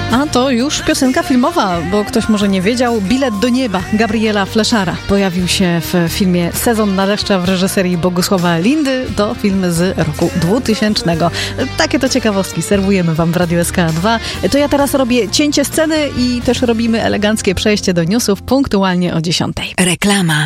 A to już piosenka filmowa, bo ktoś może nie wiedział. Bilet do nieba Gabriela Fleszara pojawił się w filmie Sezon na deszcze w reżyserii Bogusława Lindy. To film z roku 2000. Takie to ciekawostki serwujemy wam w Radiu SK2. To ja teraz robię cięcie sceny i też robimy eleganckie przejście do newsów punktualnie o 10:00. Reklama.